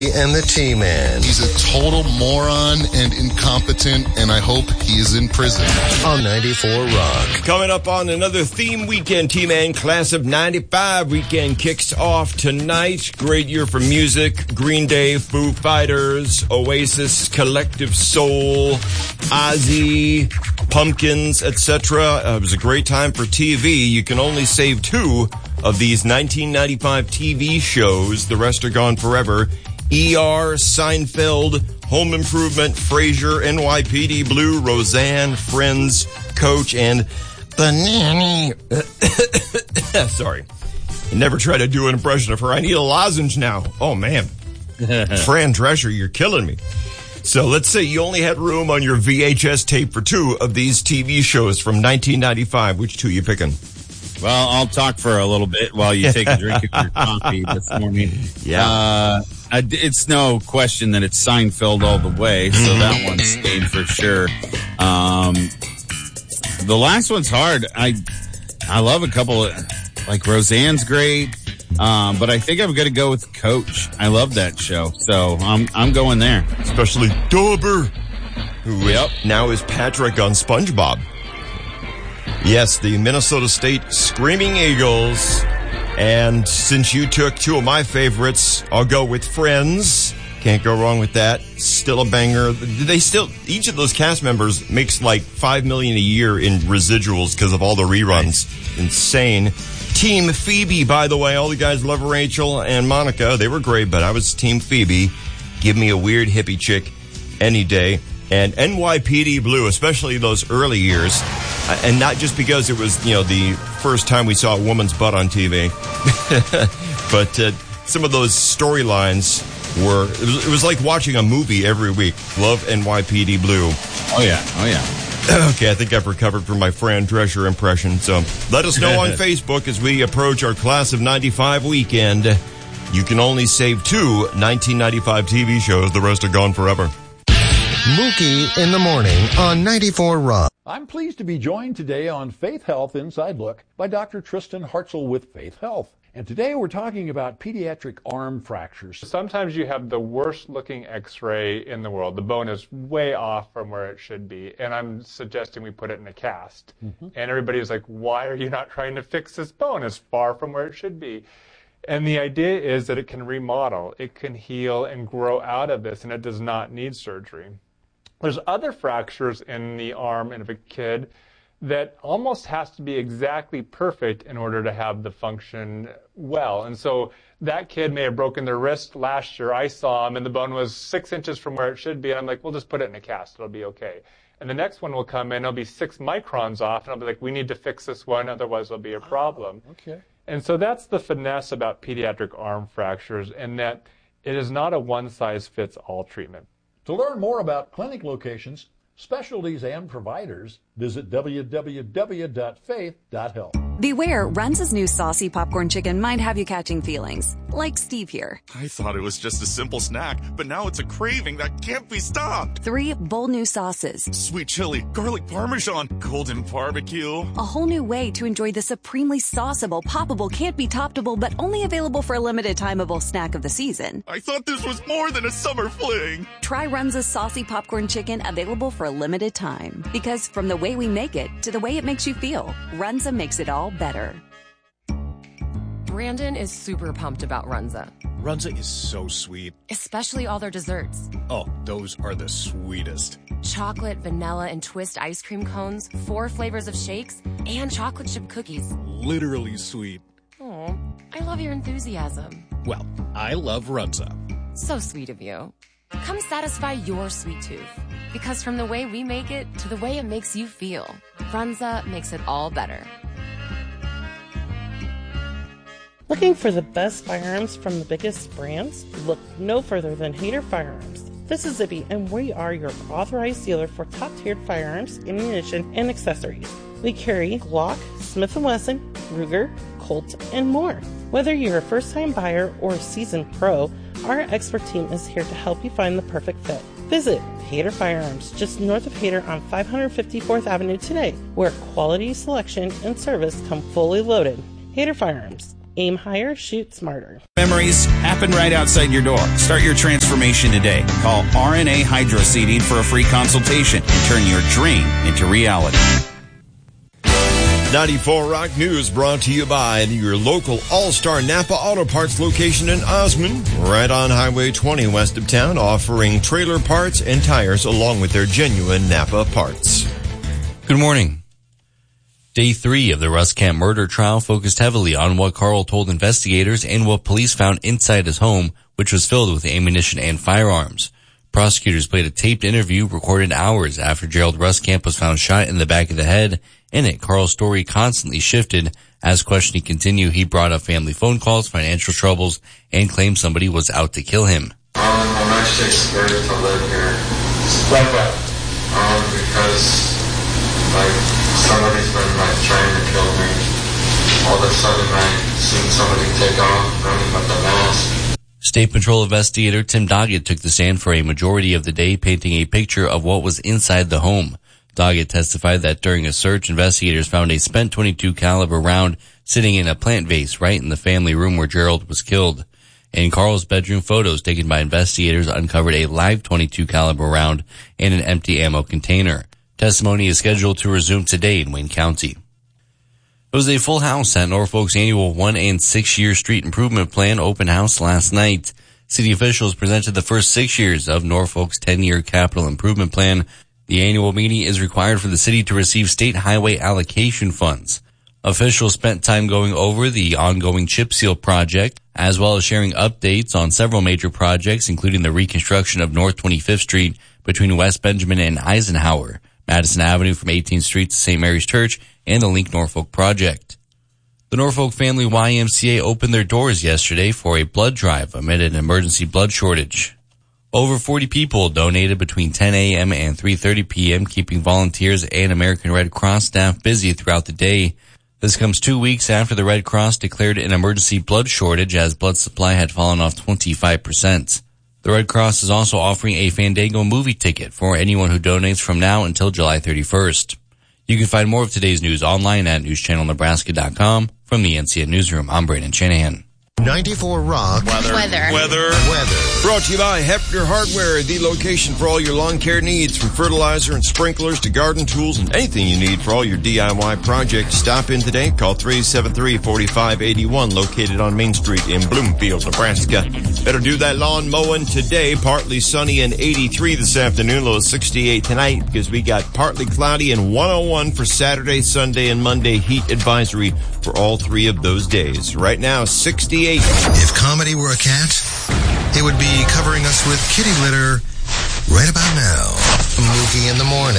And the T-Man. He's a total moron and incompetent, and I hope he is in prison. On 94 Rock. Coming up on another theme weekend, T-Man Class of 95 weekend kicks off tonight. Great year for music. Green Day, Foo Fighters, Oasis, Collective Soul, Ozzy, Pumpkins, etc. It was a great time for TV. You can only save 2 of these 1995 TV shows. The rest are gone forever. ER, Seinfeld, Home Improvement, Frasier, NYPD Blue, Roseanne, Friends, Coach, and The Nanny. Sorry. Never try to do an impression of her. I need a lozenge now. Oh, man. Fran Drescher, you're killing me. So let's say you only had room on your VHS tape for 2 of these TV shows from 1995. Which 2 you picking? Well, I'll talk for a little bit while you take a drink of your coffee this morning. Yeah. It's no question that it's Seinfeld all the way, so that one stayed for sure. The last one's hard. I love a couple of, like Roseanne's great, but I think I'm going to go with Coach. I love that show, so I'm going there. Especially Dauber, who now is Patrick on SpongeBob. Yes, the Minnesota State Screaming Eagles. And since you took 2 of my favorites, I'll go with Friends. Can't go wrong with that. Still a banger. Each of those cast members makes like $5 million a year in residuals because of all the reruns. Insane. Team Phoebe, by the way. All the guys love Rachel and Monica. They were great, but I was Team Phoebe. Give me a weird hippie chick any day. And NYPD Blue, especially those early years. And not just because it was, the first time we saw a woman's butt on TV. But some of those storylines were, it was like watching a movie every week. Love NYPD Blue. Oh, yeah. Okay, I think I've recovered from my Fran Drescher impression. So let us know on Facebook as we approach our Class of 95 weekend. You can only save 2 1995 TV shows. The rest are gone forever. Mookie in the morning on 94 Rock. I'm pleased to be joined today on Faith Health Inside Look by Dr. Tristan Hartzell with Faith Health. And today we're talking about pediatric arm fractures. Sometimes you have the worst looking x-ray in the world. The bone is way off from where it should be. And I'm suggesting we put it in a cast. And everybody is like, why are you not trying to fix this bone? It's far from where it should be. And the idea is that it can remodel, it can heal and grow out of this, and it does not need surgery. There's other fractures in the arm of a kid that almost has to be exactly perfect in order to have the function well. And so that kid may have broken their wrist last year. I saw him and the bone was 6 inches from where it should be. And I'm like, we'll just put it in a cast. It'll be okay. And the next one will come in. It'll be 6 microns off. And I'll be like, we need to fix this one. Otherwise, it'll be a problem. Okay. And so that's the finesse about pediatric arm fractures, in that it is not a one-size-fits-all treatment. To learn more about clinic locations, specialties, and providers, visit www.faith.health. Beware, Runza's new saucy popcorn chicken might have you catching feelings. Like Steve here. I thought it was just a simple snack, but now it's a craving that can't be stopped. 3 bold new sauces. Sweet chili, garlic parmesan, golden barbecue. A whole new way to enjoy the supremely sauceable, poppable, can't be toppable, but only available for a limited timeable snack of the season. I thought this was more than a summer fling. Try Runza's saucy popcorn chicken, available for a limited time. Because from the way we make it to the way it makes you feel, Runza makes it all better. Brandon is super pumped about Runza. Runza is so sweet. Especially all their desserts. Oh, those are the sweetest. Chocolate, vanilla, and twist ice cream cones, 4 flavors of shakes, and chocolate chip cookies. Literally sweet. Oh, I love your enthusiasm. Well, I love Runza. So sweet of you. Come satisfy your sweet tooth. Because from the way we make it to the way it makes you feel, Runza makes it all better. Looking for the best firearms from the biggest brands? Look no further than Hayter Firearms. This is Zibby, and we are your authorized dealer for top-tiered firearms, ammunition, and accessories. We carry Glock, Smith & Wesson, Ruger, Colt, and more. Whether you're a first-time buyer or a seasoned pro, our expert team is here to help you find the perfect fit. Visit Hayter Firearms, just north of Hayter on 554th Avenue today, where quality, selection, and service come fully loaded. Hayter Firearms. Aim higher, shoot smarter. Memories happen right outside your door. Start your transformation today. Call RNA Hydro Seeding for a free consultation and turn your dream into reality. 94 Rock News brought to you by your local All-Star Napa Auto Parts location in Osmond, right on Highway 20 west of town, offering trailer parts and tires along with their genuine Napa parts. Good morning. Day 3 of the Russ Camp murder trial focused heavily on what Carl told investigators and what police found inside his home, which was filled with ammunition and firearms. Prosecutors played a taped interview recorded hours after Gerald Ruskamp was found shot in the back of the head. In it, Carl's story constantly shifted. As questioning continued, he brought up family phone calls, financial troubles, and claimed somebody was out to kill him. I'm actually scared to live here. Like what? Because, somebody's been, trying to kill me. All of a sudden, I seen somebody take off, running with the mask. State Patrol investigator Tim Doggett took the stand for a majority of the day, painting a picture of what was inside the home. Doggett testified that during a search, investigators found a spent .22 caliber round sitting in a plant vase right in the family room where Gerald was killed. In Carl's bedroom, photos taken by investigators uncovered a live .22 caliber round and an empty ammo container. Testimony is scheduled to resume today in Wayne County. It was a full house at Norfolk's annual 1 and 6 year street improvement plan open house last night. City officials presented the first 6 years of Norfolk's 10-year capital improvement plan. The annual meeting is required for the city to receive state highway allocation funds. Officials spent time going over the ongoing chip seal project, as well as sharing updates on several major projects, including the reconstruction of North 25th Street between West Benjamin and Eisenhower, Madison Avenue from 18th Street to St. Mary's Church, and the Link Norfolk project. The Norfolk Family YMCA opened their doors yesterday for a blood drive amid an emergency blood shortage. Over 40 people donated between 10 a.m. and 3:30 p.m., keeping volunteers and American Red Cross staff busy throughout the day. This comes 2 weeks after the Red Cross declared an emergency blood shortage as blood supply had fallen off 25%. The Red Cross is also offering a Fandango movie ticket for anyone who donates from now until July 31st. You can find more of today's news online at newschannelnebraska.com. From the NCN Newsroom, I'm Brandon Shanahan. 94 Rock. Weather. Brought to you by Hefner Hardware, the location for all your lawn care needs, from fertilizer and sprinklers to garden tools and anything you need for all your DIY projects. Stop in today. Call 373-4581, located on Main Street in Bloomfield, Nebraska. Better do that lawn mowing today. Partly sunny and 83 this afternoon, low of 68 tonight, because we got partly cloudy and 101 for Saturday, Sunday, and Monday heat advisory for all 3 of those days. Right now, 68. If comedy were a cat, it would be covering us with kitty litter right about now. Mookie in the morning.